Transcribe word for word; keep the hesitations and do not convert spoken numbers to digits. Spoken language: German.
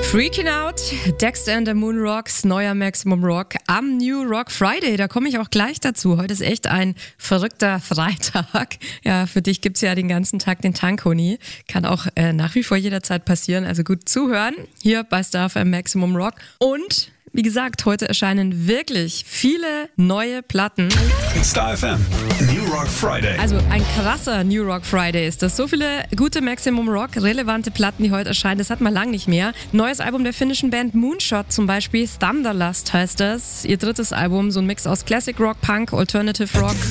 Freaking Out, Dexter and the Moon Rocks, neuer Maximum Rock am New Rock Friday. Da komme ich auch gleich dazu. Heute ist echt ein verrückter Freitag. Ja, für dich gibt's ja den ganzen Tag den Tankhoni. Kann auch äh, nach wie vor jederzeit passieren. Also gut zuhören hier bei Star F M Maximum Rock. Und wie gesagt, heute erscheinen wirklich viele neue Platten. Star F M New Rock Friday. Also ein krasser New Rock Friday ist das. So viele gute Maximum Rock relevante Platten, die heute erscheinen, das hat man lang nicht mehr. Neues Album der finnischen Band Moonshot zum Beispiel, Thunderlust heißt das. Ihr drittes Album, so ein Mix aus Classic Rock, Punk, Alternative Rock.